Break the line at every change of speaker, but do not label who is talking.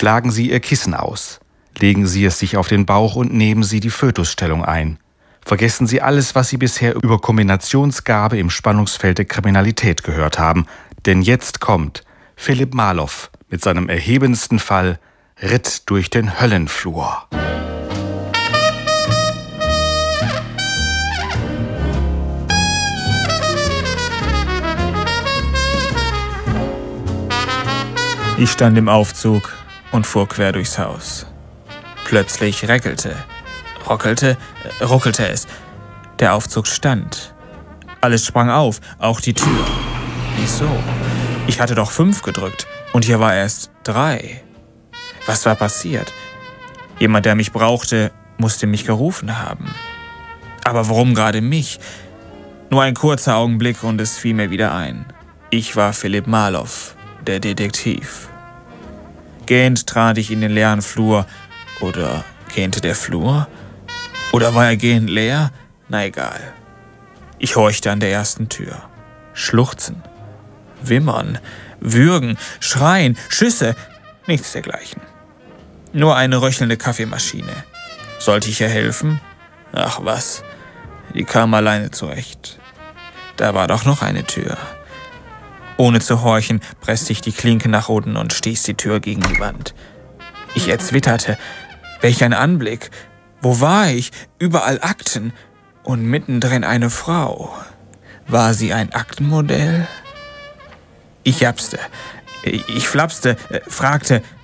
Schlagen Sie Ihr Kissen aus. Legen Sie es sich auf den Bauch und nehmen Sie die Fötusstellung ein. Vergessen Sie alles, was Sie bisher über Kombinationsgabe im Spannungsfeld der Kriminalität gehört haben. Denn jetzt kommt Philipp Marlow mit seinem erhebendsten Fall Ritt durch den Höllenflur.
Ich stand im Aufzug und fuhr quer durchs Haus. Plötzlich ruckelte es. Der Aufzug stand. Alles sprang auf, auch die Tür. Wieso? Ich hatte doch 5 gedrückt und hier war erst 3. Was war passiert? Jemand, der mich brauchte, musste mich gerufen haben. Aber warum gerade mich? Nur ein kurzer Augenblick und es fiel mir wieder ein. Ich war Philipp Marlow, der Detektiv. Gähnt trat ich in den leeren Flur. Oder gähnte der Flur? Oder war er gähnend leer? Na egal. Ich horchte an der ersten Tür. Schluchzen, wimmern, würgen, schreien, Schüsse, nichts dergleichen. Nur eine röchelnde Kaffeemaschine. Sollte ich ihr helfen? Ach was, die kam alleine zurecht. Da war doch noch eine Tür. Ohne zu horchen, presste ich die Klinke nach unten und stieß die Tür gegen die Wand. Ich erzwitterte. Welch ein Anblick! Wo war ich? Überall Akten. Und mittendrin eine Frau. War sie ein Aktenmodell? Ich japste. Ich flapste, fragte,